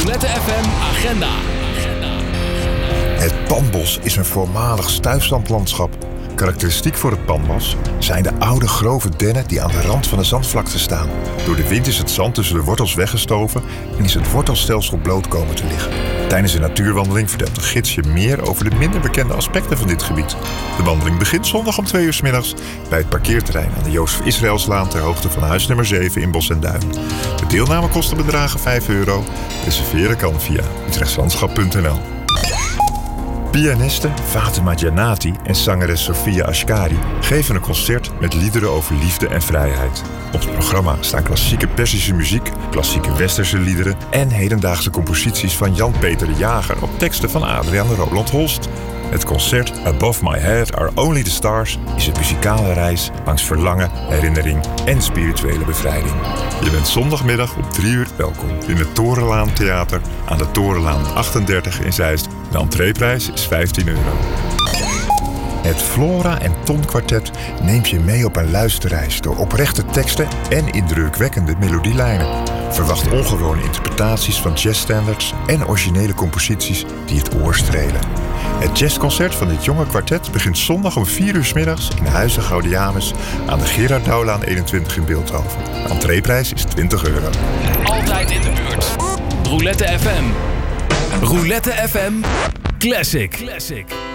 Roulette FM Agenda. Het Panbos is een voormalig stuifzandlandschap. Karakteristiek voor het Panbos zijn de oude grove dennen die aan de rand van de zandvlakte staan. Door de wind is het zand tussen de wortels weggestoven en is het wortelstelsel bloot komen te liggen. Tijdens een natuurwandeling vertelt de gids je meer over de minder bekende aspecten van dit gebied. De wandeling begint zondag om 2 uur 's middags bij het parkeerterrein aan de Jozef Israëlslaan ter hoogte van huis nummer 7 in Bosch en Duin. De deelnamekosten bedragen €5. Reserveren kan via utrechtslandschap.nl. Pianiste Fatima Janati en zangeres Sofia Ashkari geven een concert met liederen over liefde en vrijheid. Op het programma staan klassieke Perzische muziek, klassieke Westerse liederen en hedendaagse composities van Jan-Peter de Jager op teksten van Adriaan Roland Holst. Het concert Above My Head Are Only the Stars is een muzikale reis langs verlangen, herinnering en spirituele bevrijding. Je bent zondagmiddag om 3 uur welkom in het Torenlaan Theater aan de Torenlaan 38 in Zeist. De entreeprijs is €15. Het Flora en Ton Kwartet neemt je mee op een luisterreis door oprechte teksten en indrukwekkende melodielijnen. Verwacht ongewone interpretaties van jazzstandards en originele composities die het oor strelen. Het jazzconcert van dit jonge kwartet begint zondag om 4 uur 's middags in Huize Gaudiamus aan de Gerard Douwlaan 21 in Bilthoven. De entreeprijs is €20. Altijd in de buurt. Roulette FM. Roulette FM Classic.